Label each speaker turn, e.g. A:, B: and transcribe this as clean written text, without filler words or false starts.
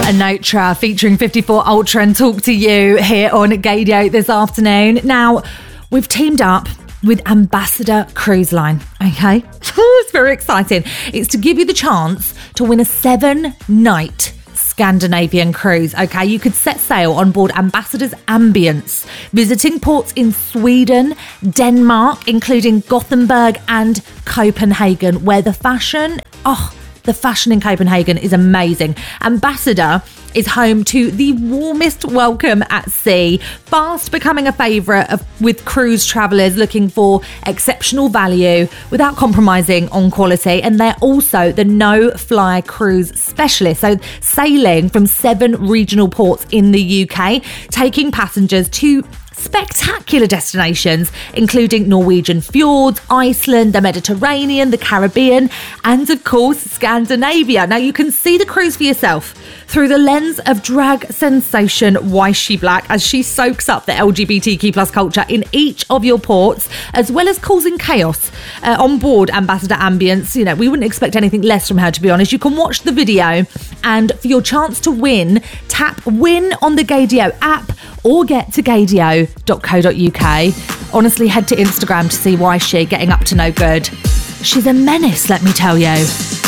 A: Anotra featuring 54 Ultra and Talk to You here on Gaydio this afternoon. Now, we've teamed up with Ambassador Cruise Line, okay? It's very exciting. It's to give you the chance to win a 7-night Scandinavian cruise, okay? You could set sail on board Ambassador's Ambience, visiting ports in Sweden, Denmark, including Gothenburg and Copenhagen, where the fashion in Copenhagen is amazing. Ambassador is home to the warmest welcome at sea, fast becoming a favourite with cruise travellers looking for exceptional value without compromising on quality. And they're also the no-fly cruise specialist, so sailing from 7 regional ports in the UK, taking passengers to spectacular destinations, including Norwegian fjords, Iceland, the Mediterranean, the Caribbean, and of course, Scandinavia. Now, you can see the cruise for yourself through the lens of drag sensation Why She Black, as she soaks up the LGBTQ plus culture in each of your ports, as well as causing chaos on board Ambassador Ambience. You know, we wouldn't expect anything less from her, to be honest. You can watch the video, and for your chance to win, tap win on the Gaydio app or get to gaydio.co.uk. Honestly, head to Instagram to see Why She getting up to no good. She's a menace, let me tell you.